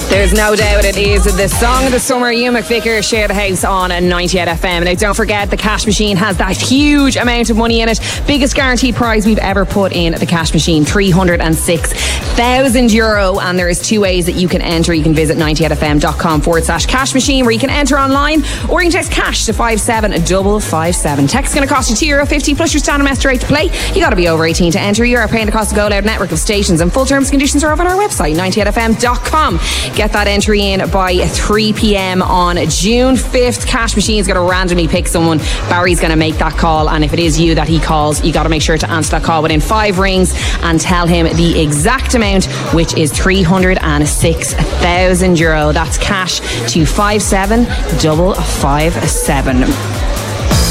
There's no doubt it is the song of the summer. Ewan McVicker, Share the House on 98 FM. Now don't forget the cash machine has that huge amount of money in it. Biggest guaranteed prize we've ever put in the cash machine, €306,000. And there is two ways that you can enter. You can visit 98fm.com/cash machine, where you can enter online, or you can text cash to 57557. Text is going to cost you €2.50 plus your standard message rate to play. You got to be over 18 to enter. You are paying the cost of Go Loud network of stations, and full terms and conditions are over on our website, 98fm.com. Get that entry in by 3 p.m. on June 5th. Cash Machine is going to randomly pick someone. Barry's going to make that call, and if it is you that he calls, you got to make sure to answer that call within 5 rings and tell him the exact amount, which is €306,000. That's cash to 57557.